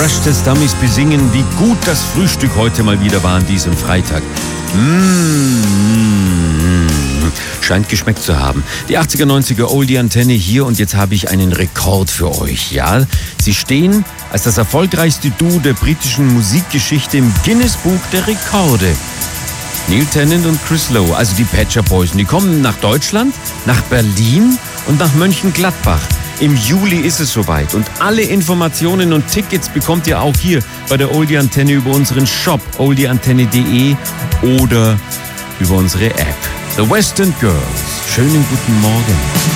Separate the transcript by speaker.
Speaker 1: Fresh Test Dummies besingen, wie gut das Frühstück heute mal wieder war an diesem Freitag. Scheint geschmeckt zu haben. Die 80er, 90er Oldie-Antenne hier und jetzt habe ich einen Rekord für euch, ja? Sie stehen als das erfolgreichste Duo der britischen Musikgeschichte im Guinness-Buch der Rekorde. Neil Tennant und Chris Lowe, also die Pet Shop Boys. Und die kommen nach Deutschland, nach Berlin und nach Mönchengladbach. Im Juli ist es soweit. Und alle Informationen und Tickets bekommt ihr auch hier bei der Oldie-Antenne über unseren Shop oldieantenne.de oder über unsere App. The Western Girls. Schönen guten Morgen.